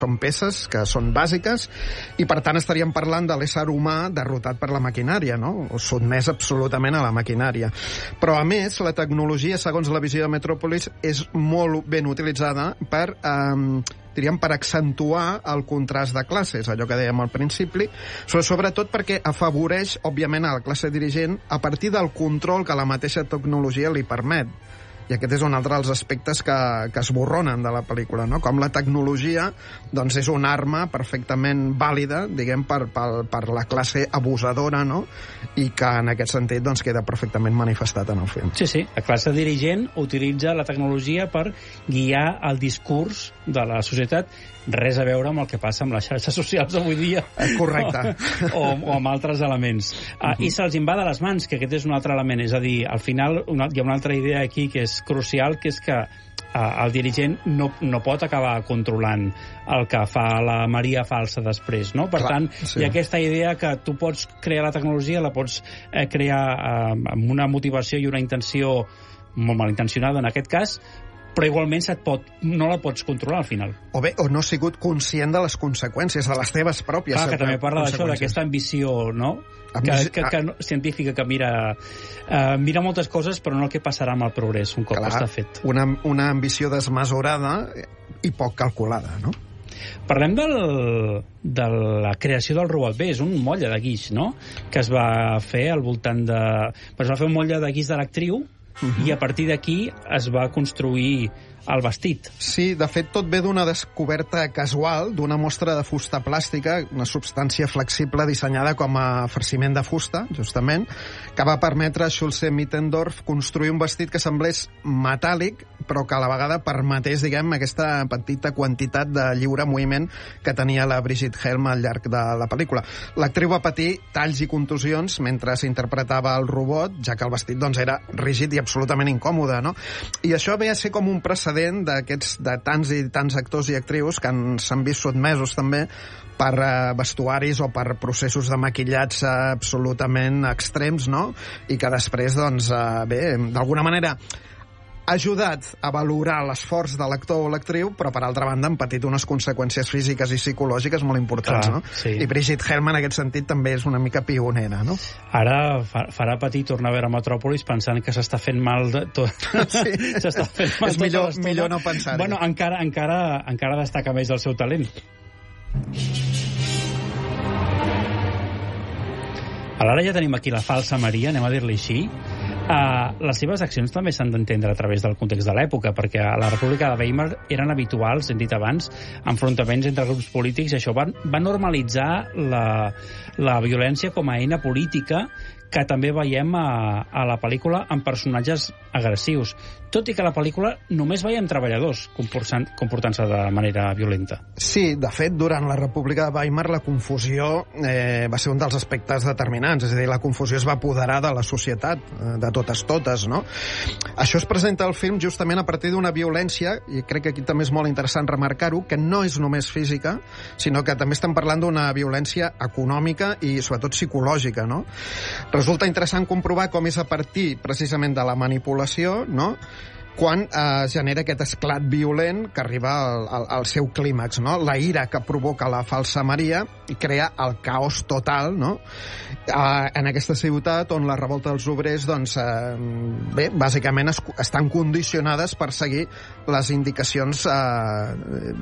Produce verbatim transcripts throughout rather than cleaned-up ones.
són peces que són bàsiques i, per tant, estaríem parlant de l'ésser humà derrotat per la maquinària, no? O sotmès absolutament a la maquinària. Però, a més, la tecnologia, segons la visió de Metropolis, és molt ben utilitzada per, eh, diríem, per accentuar el contrast de classes, allò que dèiem al principi, sobretot perquè afavoreix, òbviament, a la classe dirigent a partir del control que la mateixa tecnologia li permet. I aquest és un altre dels aspectes que, que es borronen de la pel·lícula, no? Com la tecnologia doncs, és una arma perfectament vàlida, diguem, per, per, per la classe abusadora, no? I que en aquest sentit doncs, queda perfectament manifestat en el film. Sí, sí, la classe dirigent utilitza la tecnologia per guiar el discurs de la societat, res a veure amb el que passa amb les xarxes socials avui dia. Correcte. O, o amb altres elements. Uh, uh-huh. I se'ls invada les mans, que aquest és un altre element. És a dir, al final una, hi ha una altra idea aquí que és crucial, que és que uh, el dirigent no, no pot acabar controlant el que fa la Maria falsa després, no? Per Clar, tant, sí. Hi ha aquesta idea que tu pots crear la tecnologia, la pots eh, crear eh, amb una motivació i una intenció molt malintencionada en aquest cas, però igualment se't pot, no la pots controlar al final. O bé, o no has sigut conscient de les conseqüències, de les teves pròpies Clar, que també parla d'això, d'aquesta ambició, no? Que, que, que, científica que mira, uh, mira moltes coses, però no el que passarà amb el progrés, un cop Clar, està fet. Una, una ambició desmesurada i poc calculada, no? Parlem del, de la creació del robot. Bé, és un motlle de guix, no? Que es va fer al voltant de... Es va fer un motlle de guix de l'actriu, Uh-huh. i a partir d'aquí es va construir el vestit. Sí, de fet, tot ve d'una descoberta casual d'una mostra de fusta plàstica, una substància flexible dissenyada com a farciment de fusta, justament, que va permetre a Schulze-Mittendorf construir un vestit que semblés metàl·lic, però que a la vegada permetés, diguem, aquesta petita quantitat de lliure moviment que tenia la Brigitte Helm al llarg de la pel·lícula. L'actriu va patir talls i contusions mentre s'interpretava el robot, ja que el vestit doncs, era rígid i absolutament incòmode, no? I això ve a ser com un precedent d'aquests, de tants i tants actors i actrius que s'han vist sotmesos també per uh, vestuaris o per processos de maquillatge absolutament extrems, no? I que després, doncs, uh, bé, d'alguna manera ha ajudat a valorar l'esforç de l'actor o l'actriu, però per altra banda han patit unes conseqüències físiques i psicològiques molt importants, Clar, no? Sí. I Brigitte Helm en aquest sentit també és una mica pionera, no? Ara fa, farà patir tornar a veure Metròpolis pensant que s'està fent mal de tot. Sí. S'està fent mal és millor, millor no pensar-hi. Bueno, encara, encara, encara destaca més el seu talent. Ara ja tenim aquí la falsa Maria, anem a dir-li així. Uh, les seves accions també s'han d'entendre a través del context de l'època, perquè a la República de Weimar eren habituals, hem dit abans, enfrontaments entre grups polítics, i això va, va normalitzar la, la violència com a eina política, que també veiem a, a la pel·lícula amb personatges agressius, tot i que a la pel·lícula només veiem treballadors comportant-se de manera violenta. Sí, de fet, durant la República de Weimar la confusió eh, va ser un dels aspectes determinants, és a dir, la confusió es va apoderar de la societat, de totes totes, no? Això es presenta al film justament a partir d'una violència, i crec que aquí també és molt interessant remarcar-ho, que no és només física, sinó que també estem parlant d'una violència econòmica i sobretot psicològica, no? Resulta interessant comprovar com és a partir precisament de la manipulació, no?, quan eh, genera aquest esclat violent que arriba al, al, al seu clímax, no? La ira que provoca la falsa Maria i crea el caos total, no? Eh, en aquesta ciutat on la revolta dels obrers, doncs, eh, bé, bàsicament es, estan condicionades per seguir les indicacions eh,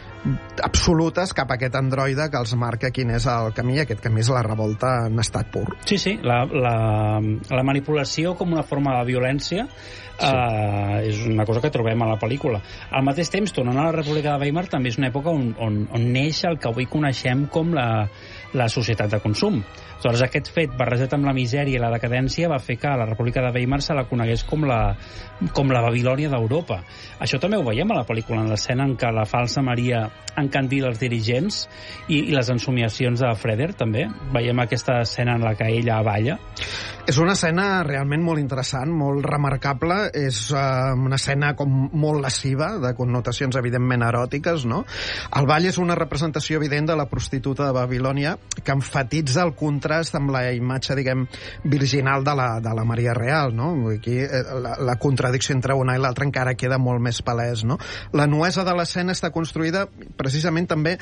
absolutes cap a aquest androide que els marca quin és el camí, i aquest camí és la revolta en estat pur. Sí, sí, la, la, la manipulació com una forma de violència sí. uh, és una cosa que trobem a la pel·lícula. Al mateix temps, tornant a la República de Weimar, també és una època on, on, on neix el que avui coneixem com la, la societat de consum. Aleshores, aquest fet, barrejat amb la misèria i la decadència, va fer que a la República de Weimar se la conegués com la, com la Babilònia d'Europa. Això també ho veiem a la pel·lícula, en l'escena en què la falsa Maria encandila els dirigents i, i les ensomiacions de Freder, també. Veiem aquesta escena en la que ella balla. És una escena realment molt interessant, molt remarcable. És uh, una escena com molt lasciva, de connotacions evidentment eròtiques, no? El ball és una representació evident de la prostituta de Babilònia que enfatitza el contrast amb la imatge, diguem, virginal de la, de la Maria Real, no? Aquí la, la contradicció entre una i l'altra encara queda molt més palès, no? La nuesa de l'escena està construïda precisament també